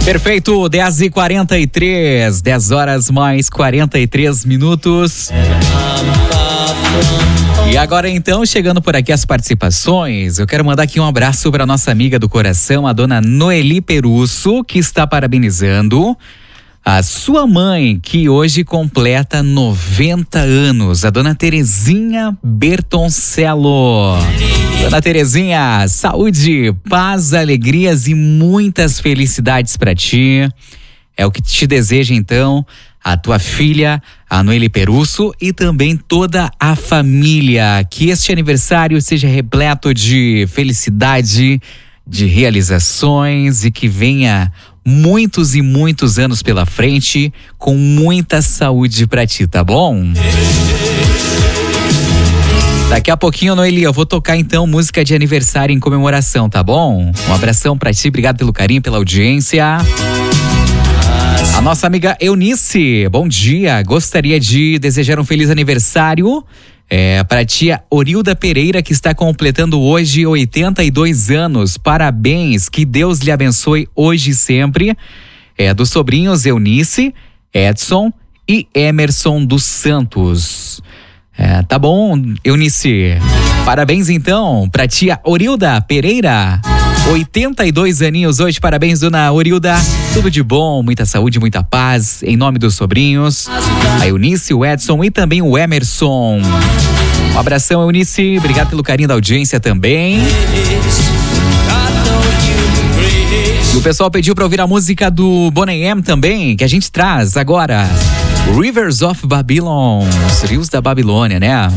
Perfeito, 10h43, 10 horas mais 43 minutos. E agora então, chegando por aqui as participações, eu quero mandar aqui um abraço para nossa amiga do coração, a dona Noeli Perusso, que está parabenizando a sua mãe, que hoje completa 90 anos, a dona Terezinha Bertoncello. Dona Terezinha, saúde, paz, alegrias e muitas felicidades para ti. É o que te deseja então a tua filha, a Noeli Perusso, e também toda a família. Que este aniversário seja repleto de felicidade, de realizações e que venha muitos e muitos anos pela frente com muita saúde pra ti, tá bom? Daqui a pouquinho, Noeli, eu vou tocar então música de aniversário em comemoração, tá bom? Um abração pra ti, obrigado pelo carinho, pela audiência. A nossa amiga Eunice, bom dia, gostaria de desejar um feliz aniversário para a tia Orilda Pereira, que está completando hoje 82 anos. Parabéns, que Deus lhe abençoe hoje e sempre. Dos sobrinhos Eunice, Edson e Emerson dos Santos. Tá bom, Eunice. Parabéns então para a tia Orilda Pereira. 82 aninhos hoje, parabéns, dona Orilda. Tudo de bom, muita saúde, muita paz, em nome dos sobrinhos, a Eunice, o Edson e também o Emerson. Um abração, Eunice, obrigado pelo carinho da audiência também. E o pessoal pediu para ouvir a música do Boney M também, que a gente traz agora. Rivers of Babylon, os rios da Babilônia, né?